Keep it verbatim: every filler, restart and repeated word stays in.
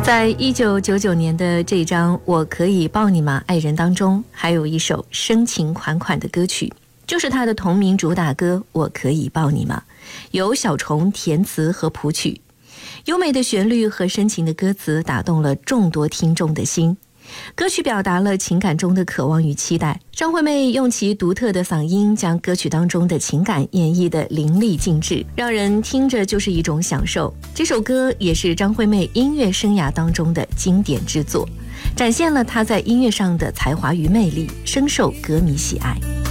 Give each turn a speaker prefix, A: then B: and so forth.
A: 在一九九九年的这张《我可以抱你吗，爱人》当中，还有一首深情款款的歌曲，就是他的同名主打歌《我可以抱你吗》，由小虫填词和谱曲。优美的旋律和深情的歌词打动了众多听众的心，歌曲表达了情感中的渴望与期待。张惠妹用其独特的嗓音将歌曲当中的情感演绎得淋漓尽致，让人听着就是一种享受。这首歌也是张惠妹音乐生涯当中的经典之作，展现了她在音乐上的才华与魅力，深受歌迷喜爱。